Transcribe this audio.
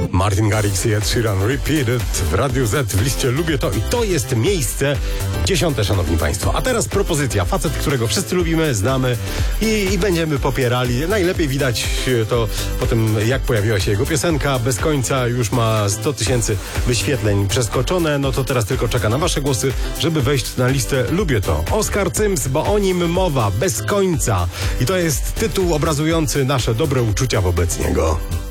Martin Garrix i Ed Sheeran Repeated w Radiu Z w liście Lubię To i to jest miejsce 10, szanowni państwo. A teraz propozycja. Facet, którego wszyscy lubimy, znamy i będziemy popierali. Najlepiej widać to po tym, jak pojawiła się jego piosenka. Bez końca już ma 100 000 wyświetleń przeskoczone. No to teraz tylko czeka na wasze głosy, żeby wejść na listę Lubię To. Oskar Cyms, bo o nim mowa. Bez końca. I to jest tytuł obrazujący nasze dobre uczucia wobec niego.